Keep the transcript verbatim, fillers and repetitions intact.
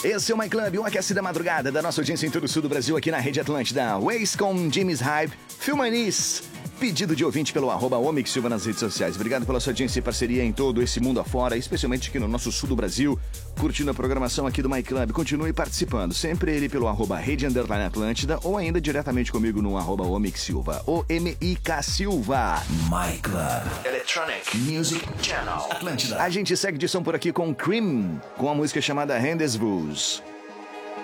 Esse é o My Club, o aquece da madrugada da nossa audiência em todo o sul do Brasil, aqui na Rede Atlântida. Waze com Jimmy's Hype, Filmanis. Pedido de ouvinte pelo arroba Omix Silva nas redes sociais. Obrigado pela sua audiência e parceria em todo esse mundo afora, especialmente aqui no nosso sul do Brasil, curtindo a programação aqui do My Club. Continue participando, sempre ele pelo arroba Rede Underline Atlântida ou ainda diretamente comigo no arroba Omix Silva, O M I K Silva. My Club Electronic Music Channel Atlântida. A gente segue de som por aqui com Cream, com a música chamada Rendezvous.